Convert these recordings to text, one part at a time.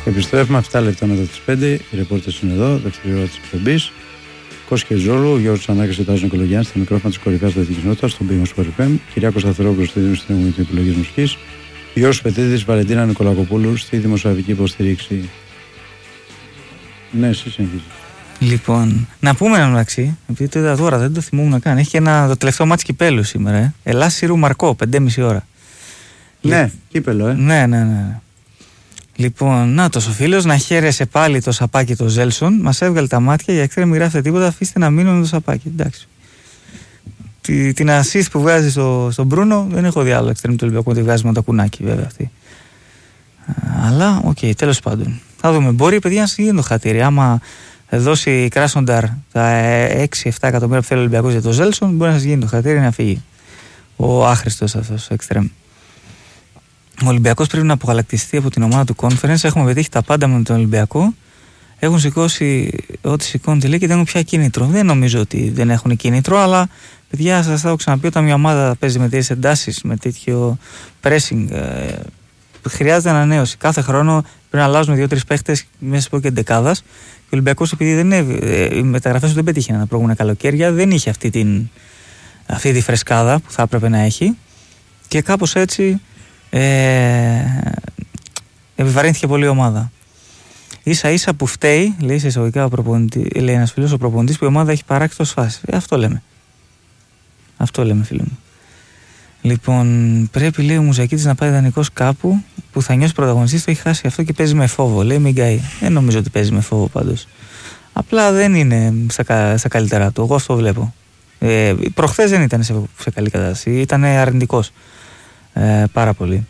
Επιστρέφουμε 7 λεπτά μετά τις 5. Οι ρεπόρτες είναι εδώ, δεύτερη ώρα της εκπομπής. Κώστα και Ζόλου, ο Γιώργος Ανάκης και ο Τάσος Νικολογιάννης στα μικρόφωνα της κορυφαίας δυτικής νότας, στον Πίγμα Sport FM. Κυριάκος Σταθερόπουλος στη δημοσιογραφική επιλογή μουσικής. Γιώργος Πετίδης, Βαλεντίνα Νικολακοπούλου στη δημοσιογραφική υποστήριξη. Ναι, εσύ συνεχίζεις. Λοιπόν, να πούμε ένα μεταξύ, επειδή το είδα τώρα, δεν το θυμόμουν καν. Έχει και το τελευταίο μάτς κυπέλου σήμερα. Ελλάς Σύρου Μαρκό, 5,5 ώρα. Ναι, κύπελο, Ναι. Λοιπόν, νάτος ο φίλος να χαίρεσε πάλι το σαπάκι το Ζέλσον. Μας έβγαλε τα μάτια, για εκτρέμ μην γράφετε τίποτα. Αφήστε να μείνουμε με το σαπάκι. Εντάξει. Την assist που βγάζει στον Μπρούνο δεν έχω δει άλλο εκτρέμ του Ολυμπιακού. Τη βγάζει με το κουνάκι, βέβαια αυτή. Αλλά, οκ, τέλος πάντων. Θα δούμε. Μπορεί, παιδιά, να γίνει το χατήρι. Άμα δώσει η Κράσνονταρ τα 6-7 εκατομμύρια που θέλει ο Ολυμπιακός για το Ζέλσον, μπορεί να σας γίνει το χατήρι να φύγει. Ο άχρηστος αυτός εξτρέμ. Ο Ολυμπιακός πρέπει να απογαλακτιστεί από την ομάδα του Conference. Έχουμε πετύχει τα πάντα με τον Ολυμπιακό. Έχουν σηκώσει ό,τι σηκώνεται λέει και δεν έχουν πια κίνητρο. Δεν νομίζω ότι δεν έχουν κίνητρο, αλλά παιδιά, σας έχω ξαναπεί, όταν μια ομάδα παίζει με τέτοιες εντάσεις, με τέτοιο pressing, χρειάζεται ανανέωση. Κάθε χρόνο πρέπει να αλλάζουν 2-3 παίχτες μέσα από και δεκάδας. Και ο Ολυμπιακός, επειδή οι μεταγραφές του δεν πέτυχαν τα προηγούμενα καλοκαίρια, δεν είχε αυτή τη φρεσκάδα που θα έπρεπε να έχει. Και κάπως έτσι επιβαρύνθηκε πολύ η ομάδα. Ίσα ίσα που φταίει, λέει σε εισαγωγικά λέει ένας φίλος, ο προπονητής, που η ομάδα έχει παράξει τόσες φάσεις. Αυτό λέμε. Αυτό λέμε, φίλε μου. Λοιπόν, πρέπει, λέει, ο Μουζακίτης να πάει δανεικός κάπου που θα νιώσει πρωταγωνιστής. Το έχει χάσει αυτό και παίζει με φόβο. Λέει, μην καεί. Δεν νομίζω ότι παίζει με φόβο πάντως. Απλά δεν είναι στα καλύτερά του. Εγώ αυτό βλέπω. Προχθές δεν ήταν σε καλή κατάσταση. Ήταν αρνητικός. Πάρα πολύ.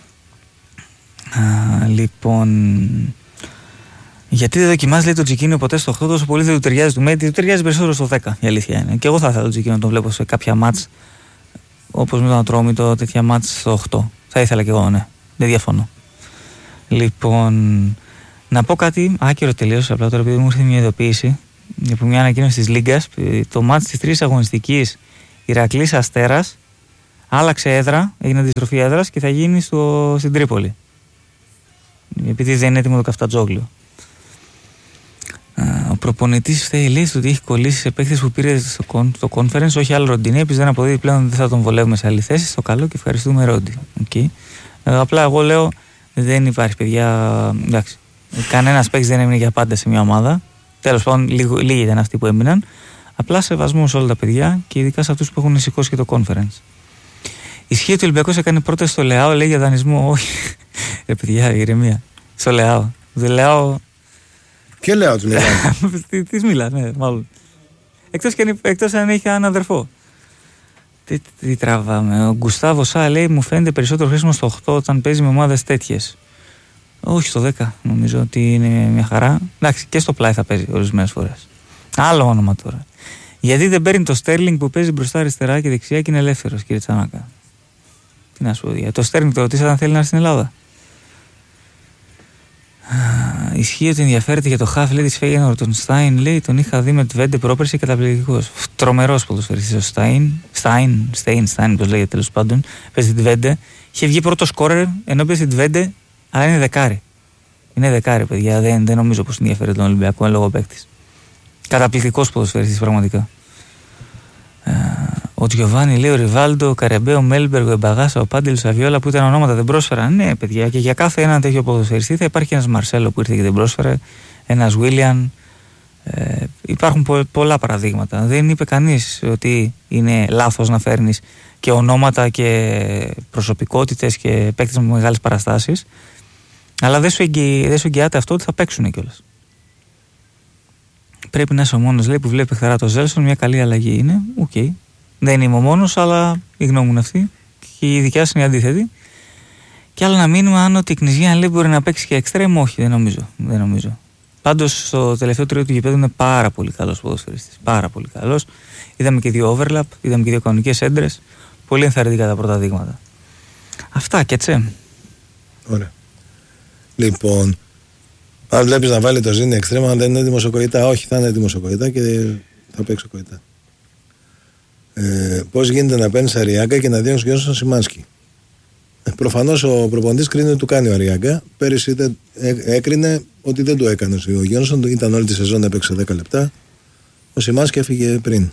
Λοιπόν, γιατί δεν δοκιμάζει, λέει, το Τζικίνιο ποτέ στο 8, τόσο πολύ δεν του ταιριάζει του Μέτη, του ταιριάζει περισσότερο στο 10, η αλήθεια είναι. Και εγώ θα ήθελα το Τζικίνιο να τον βλέπω σε κάποια μάτς, όπως με τον Ατρόμητο, τέτοια μάτς στο 8. Θα ήθελα και εγώ, ναι. Δεν διαφωνώ. Λοιπόν, να πω κάτι άκυρο τελείως, απλά τώρα επειδή μου ήρθε μια ειδοποίηση από μια ανακοίνωση της Λίγκας. Το μάτς της 3ης αγωνιστικής Ηρακλής Αστέρας άλλαξε έδρα, έγινε αντιστροφή έδρας και θα γίνει στην Τρίπολη. Επειδή δεν είναι έτοιμο το Καφτατζόγλιο. Ο προπονητής φταίει, λέει, στο ότι έχει κολλήσει σε παίκτες που πήρε στο conference, όχι άλλο Ροντινέ, επίσης δεν αποδίδει πλέον, δεν θα τον βολεύουμε σε άλλη θέση. Στο καλό και ευχαριστούμε, Ρόντι. Okay. Απλά εγώ λέω, δεν υπάρχει, παιδιά. Εντάξει. Κανένας παίκτης δεν έμεινε για πάντα σε μια ομάδα. Τέλος πάντων, λίγοι ήταν αυτοί που έμειναν. Απλά σεβασμό σε όλα τα παιδιά και ειδικά σε αυτούς που έχουν σηκώσει και το conference. Ισχύει ότι ο Ολυμπιακός έκανε πρόταση στο Λεάο, λέει, για δανεισμό. Όχι. Παιδιά, ηρεμία. Στο Λεάο. Δεν λέω. Ποιο Λεάο του λέει? Τι μιλά, ναι, μάλλον. Εκτός αν έχει έναν αδερφό. Τι τραβάμε. Ο Γκουστάβο Σά, λέει, μου φαίνεται περισσότερο χρήσιμο στο 8 όταν παίζει με ομάδες τέτοιες. Όχι στο 10, νομίζω ότι είναι μια χαρά. Εντάξει, και στο πλάι θα παίζει ορισμένες φορές. Άλλο όνομα τώρα. Γιατί δεν παίρνει το Στέρλινγκ που παίζει μπροστά αριστερά και δεξιά και είναι ελεύθερος, κύριε Τσανάκα? Τι να σου πω, το Στέρλινγκ το ρωτήσατε αν θέλει να έρθει στην Ελλάδα. Ισχύει ότι ενδιαφέρεται για το χαφ, λέει, της Φέγενορ, τον Στάιν, λέει, τον είχα δει με τη Βέντε πρόπερση, καταπληκτικός. Τρομερός ποδοσφαιριστής ο Στάιν, πώς λέγεται, τέλος πάντων. Παίζει τη Βέντε. Είχε βγει πρώτο σκόρερ ενώ παίζει τη Βέντε, αλλά είναι δεκάρι. Είναι δεκάρι, παιδιά. Δεν νομίζω πως ενδιαφέρεται τον Ολυμπιακό, είναι λόγω παίκτης. Καταπληκτικός ποδοσφαιριστής, πραγματικά. Ο Τζιοβάνι, λέει, ο Ριβάλντο, ο Καρεμπέ, ο Μέλμπεργκ, ο Εμπαγάσα, ο Πάντελ, ο Σαβιόλα, που ήταν ονόματα, δεν πρόσφεραν. Ναι, παιδιά, και για κάθε έναν τέτοιο ποδοσφαιριστή θα υπάρχει ένας Μαρσέλο που ήρθε και δεν πρόσφερε, ένας Βίλιαν. Υπάρχουν πολλά παραδείγματα. Δεν είπε κανείς ότι είναι λάθος να φέρνεις και ονόματα και προσωπικότητες και παίκτες με μεγάλες παραστάσεις, αλλά δεν σου εγγυάται αυτό ότι θα παίξουν κιόλας. Πρέπει να είσαι ο μόνος, λέει, που βλέπει εχθρά το Ζέλσον. Μια καλή αλλαγή είναι. Οκ. Δεν είμαι ο μόνος, αλλά η γνώμη μου είναι αυτή. Και η δικιά σου είναι η αντίθετη. Και άλλο να μείνουμε αν ότι η Κνιζιά, λέει, μπορεί να παίξει και εξτρέμ. Όχι, δεν νομίζω. Πάντως στο τελευταίο τρίο του γηπέδου είναι πάρα πολύ καλός ποδοσφαιριστής. Πάρα πολύ καλός. Είδαμε και 2 overlap, είδαμε και 2 κανονικές έντρες. Πολύ ενθαρρυντικά τα πρώτα δείγματα. Αυτά και έτσι. Ωραία. Λοιπόν, αν βλέπεις να βάλει το Ζήνη εξτρέμα, αν δεν είναι έτοιμος ο Κοϊτά, όχι, θα είναι έτοιμος ο Κοϊτά και θα παίξει ο Κοϊτά. Πώς γίνεται να παίρνεις Αριάκα και να διώχνεις και στον Σιμάνσκι? προφανώς ο προπονητής κρίνει ότι του κάνει ο Αριάγκα. Πέρυσι έκρινε ότι δεν του έκανε ο Γιόνσον. Ήταν όλη τη σεζόν, έπαιξε 10 λεπτά. Ο Σιμάνσκι έφυγε πριν.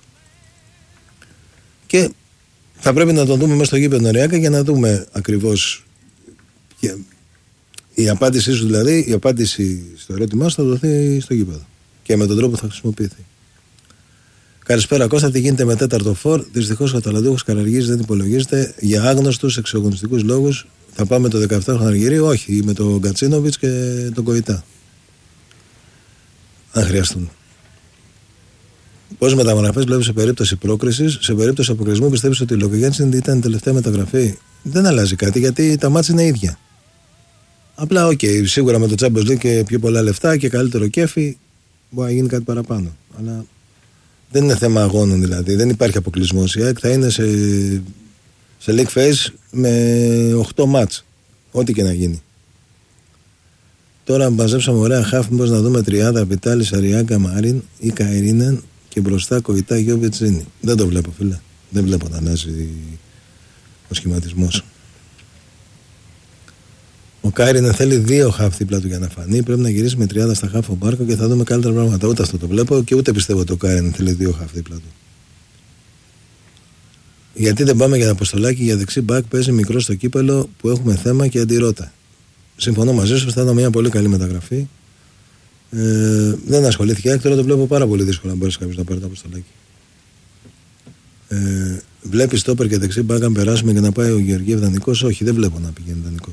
Και θα πρέπει να τον δούμε μέσα στο γήπεδο Αριάγκα για να δούμε ακριβώς. Η απάντησή σου δηλαδή, η απάντηση στο ερώτημά σου θα δοθεί στο γήπεδο. Και με τον τρόπο που θα χρησιμοποιηθεί. Καλησπέρα Κώστα, τι γίνεται με τέταρτο φορ? Δυστυχώς ο Αταλαντούχος Καραργής δεν υπολογίζεται για άγνωστους εξωγωνιστικούς λόγους. Θα πάμε το 17χρονο Αργυρί, όχι, με τον Γκατσίνοβιτς και τον Κοϊτά. Αν χρειαστούν. Πώς μεταγραφές βλέπεις σε περίπτωση πρόκρισης? Σε περίπτωση αποκλεισμού πιστεύεις ότι η Λοκογέννη ήταν η τελευταία μεταγραφή? Δεν αλλάζει κάτι γιατί τα μάτς είναι ίδια. Απλά, σίγουρα με το Champions League και πιο πολλά λεφτά και καλύτερο κέφι μπορεί να γίνει κάτι παραπάνω. Αλλά δεν είναι θέμα αγώνων δηλαδή. Δεν υπάρχει αποκλεισμός. Η ΑΕΚ θα είναι σε league phase με 8 μάτς. Ό,τι και να γίνει. Τώρα μαζέψαμε ωραία χάφ. Μήπως να δούμε τριάδα Βιτάλης, Αριάγκα, Μαρίν ή Καϊρίνεν και μπροστά Κοϊτά, Γιόβιτζίνη. Δεν το βλέπω, φίλε. Δεν βλέπω να αλλάζει ο σχηματισμός. Ο Κάιρινεν θέλει 2 χαφ δίπλα του για να φανεί. Πρέπει να γυρίσει με 30 στα χαφ ο Μπάρκο και θα δούμε καλύτερα πράγματα. Ούτε αυτό το βλέπω και ούτε πιστεύω ότι ο Κάιρινεν θέλει 2 χαφ δίπλα του. Γιατί δεν πάμε για το Αποστολάκι για δεξί μπακ? Παίζει μικρό στο κύπελο που έχουμε θέμα και αντιρώτα. Συμφωνώ μαζί σου, θα ήταν μια πολύ καλή μεταγραφή. Δεν ασχολήθηκε. Τώρα το βλέπω πάρα πολύ δύσκολο να μπορέσει κάποιο να πάρει το Αποστολάκι. Βλέπει τόπερ και δεξί μπακ αν περάσουμε και να πάει ο Γεωργίευ δανεικός? Όχι, δεν βλέπω να πηγαίνει δανεικός.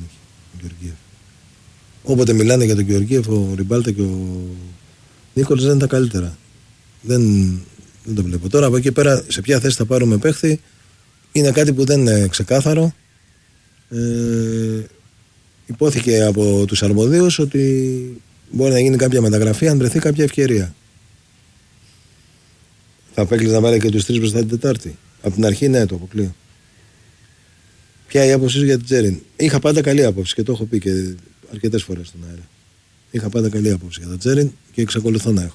Όποτε μιλάνε για τον Γεωργίευ, ο Ριμπάλτα και ο Νίκολς δεν είναι τα καλύτερα. Δεν το βλέπω. Τώρα από εκεί πέρα σε ποια θέση θα πάρουμε παίχτη είναι κάτι που δεν είναι ξεκάθαρο. Υπόθηκε από τους αρμοδίους ότι μπορεί να γίνει κάποια μεταγραφή αν βρεθεί κάποια ευκαιρία. Θα απέκλεισε να βάλει και τους 3 μπροστά την Τετάρτη? Από την αρχή ναι, το αποκλείω. Ποια η άποψή σου για την Τζέριν? Είχα πάντα καλή άποψη και το έχω πει και αρκετές φορές στον αέρα. Είχα πάντα καλή άποψη για τον Τζέριν και εξακολουθώ να έχω.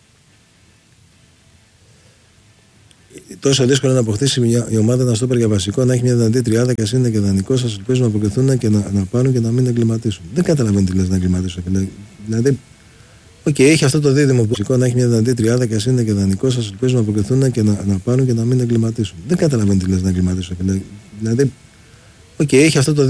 Τόσο δύσκολο να αποκτήσει η ομάδα ένα στόπερ για βασικό, να έχει μια δυνατή τριάδα και ας είναι και δανεικό. Σας ελπίζω να προκριθούν και να πάρουν και να μην εγκληματίσουν. Δεν καταλαβαίνω τι λες να εγκληματίσουν. Δηλαδή, έχει αυτό το δίδυμο που βασικό να έχει μια δυνατή τριάδα και ας είναι και δανεικό. Σας ελπίζω να προκριθούν και να πάρουν και να μην εγκληματίσουν. Δεν καταλαβαίνω τι λες να εγκληματίσουν. Δηλαδή, έχει αυτό το